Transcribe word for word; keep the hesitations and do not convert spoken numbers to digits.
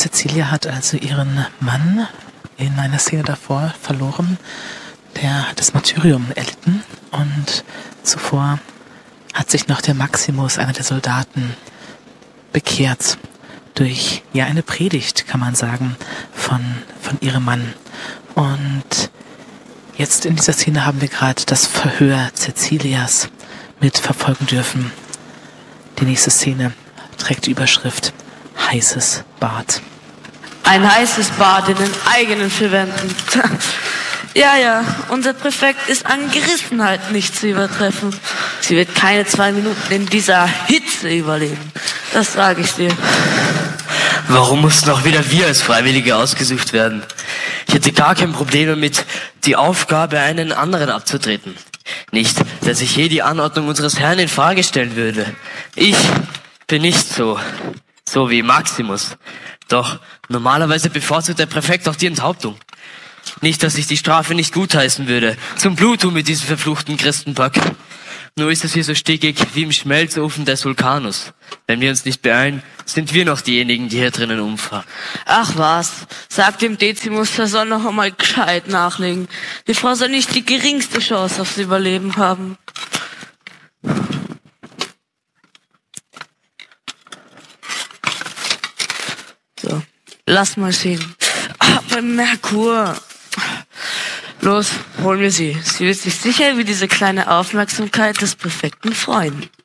Cecilia hat also ihren Mann in einer Szene davor verloren. Der hat das Martyrium erlitten und zuvor hat sich noch der Maximus, einer der Soldaten, bekehrt durch, ja, eine Predigt, kann man sagen, von, von ihrem Mann. Und jetzt in dieser Szene haben wir gerade das Verhör Cecilias mit verfolgen dürfen. Die nächste Szene trägt die Überschrift Heißes Bad. Ein heißes Bad in den eigenen vier Wänden. Ja, ja, unser Präfekt ist an Gerissenheit nicht zu übertreffen. Sie wird keine zwei Minuten in dieser Hitze überleben. Das sage ich dir. Warum mussten auch wieder wir als Freiwillige ausgesucht werden? Ich hätte gar kein Problem damit, die Aufgabe einen anderen abzutreten. Nicht, dass ich je die Anordnung unseres Herrn in Frage stellen würde. Ich bin nicht so, so wie Maximus. Doch normalerweise bevorzugt der Präfekt auch die Enthauptung. Nicht, dass ich die Strafe nicht gutheißen würde. Zum Bluttun mit diesem verfluchten Christenpack. Nur ist es hier so stickig wie im Schmelzofen des Vulkanus. Wenn wir uns nicht beeilen, sind wir noch diejenigen, die hier drinnen umfahren. Ach was, sag dem Decimus, der soll noch einmal gescheit nachlegen. Die Frau soll nicht die geringste Chance aufs Überleben haben. So, lass mal sehen. Aber Merkur. Los, holen wir sie. Sie wird sich sicher über diese kleine Aufmerksamkeit des Präfekten freuen.